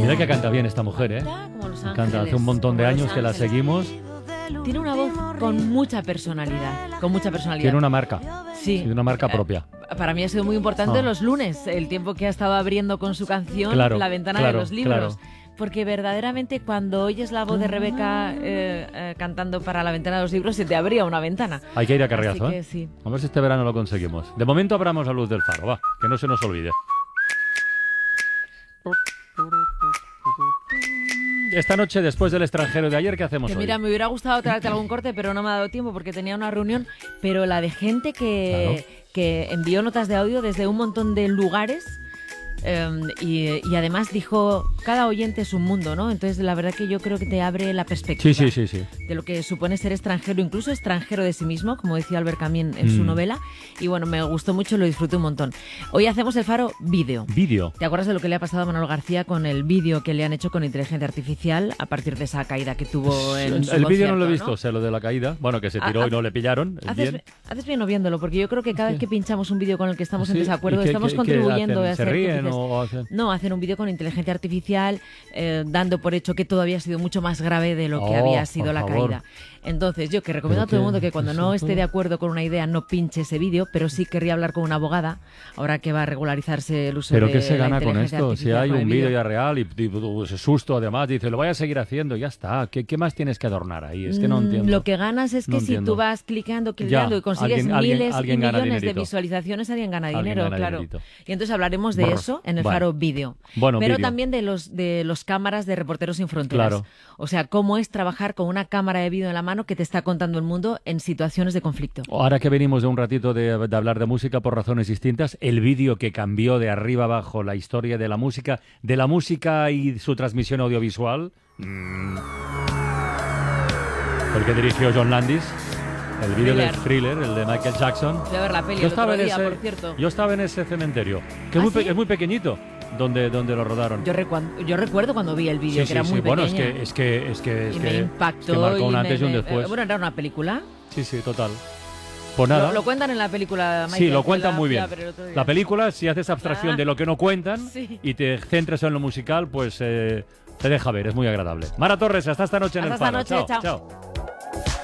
Mira que canta bien esta mujer, ¿eh? Como Los Canta, Ángeles. hace un montón de Como Los años que la Ángeles. seguimos. Tiene una voz con mucha personalidad. Con mucha personalidad. Tiene una marca. Sí. Tiene una marca propia. Para mí ha sido muy importante Ah. los lunes, el tiempo que ha estado abriendo con su canción Claro, La ventana claro, de los libros. claro. Porque verdaderamente cuando oyes la voz de Rebeca cantando para La ventana de los libros, se te abría una ventana. Hay que ir a Así Carriazo, que ¿eh? sí. A ver si este verano lo conseguimos. De momento abramos la luz del faro, va, que no se nos olvide. Esta noche, después del extranjero de ayer, ¿qué hacemos Que hoy? mira, me hubiera gustado traerte algún corte, pero no me ha dado tiempo porque tenía una reunión. Pero la de gente que envió notas de audio desde un montón de lugares. Y además dijo, cada oyente es un mundo, ¿no? Entonces la verdad que yo creo que te abre la perspectiva Sí. de lo que supone ser extranjero, incluso extranjero de sí mismo, como decía Albert Camus en su novela. Y bueno, me gustó mucho, lo disfruté un montón. Hoy hacemos el Faro vídeo. Vídeo. ¿Te acuerdas de lo que le ha pasado a Manolo García con el vídeo que le han hecho con inteligencia artificial a partir de esa caída que tuvo en su El vídeo no lo he concierto, visto, sé lo de la caída. Bueno, que se tiró y no le pillaron. Haces bien no viéndolo, porque yo creo que cada vez que pinchamos un vídeo con el que estamos en Sí, desacuerdo, ¿y qué- estamos qué contribuyendo hacen? a ¿Se hacer ríen cómplices. o hacen? No, hacen un vídeo con inteligencia artificial, dando por hecho que todo había sido mucho más grave de lo que había sido por la favor. caída. Entonces, yo que recomiendo a Pero todo el qué- mundo que cuando ¿es no esto? esté de acuerdo con una idea no pinche ese vídeo, pero sí querría hablar con una abogada, ahora que va a regularizarse el uso ¿Pero de qué se la gana con inteligencia esto? Si artificial hay con el un vídeo ya real y ese susto además, dice, lo voy a seguir haciendo, ya está. ¿Qué más tienes que adornar ahí? Es que no entiendo. Lo que ganas es que No si entiendo. tú vas clicando Ya, y consigues alguien miles gana y millones de dinerito. visualizaciones, alguien gana Alguien dinero, gana claro. dinerito. Y entonces hablaremos de Brr. eso en el Bueno. Faro Vídeo. Bueno, Pero vídeo. también de los cámaras de Reporteros Sin Fronteras. Claro. O sea, cómo es trabajar con una cámara de vídeo en la mano que te está contando el mundo en situaciones de conflicto. Ahora que venimos de un ratito de hablar de música por razones distintas, el vídeo que cambió de arriba abajo la historia de la música y su transmisión audiovisual, el que dirigió John Landis, el vídeo de Thriller, el de Michael Jackson. Fui a ver la peli Yo el estaba otro en día, ese, por cierto. yo estaba en ese cementerio, que ¿Ah, sí? es muy pequeñito, donde lo rodaron. Yo recuerdo cuando vi el vídeo, Sí, que era muy bueno, pequeña. es que me impactó. marcó un y antes y un me- después. Bueno, era una película. Sí, total. Pues nada. Lo cuentan en la película, Michael. Sí, lo que cuentan la muy fui bien. a ver el otro día. La película, si haces abstracción Ah. de lo que no cuentan Sí. y te centras en lo musical, pues te deja ver, es muy agradable. Mara Torres, hasta esta noche en Hasta el esta Faro. noche, chao. Chao.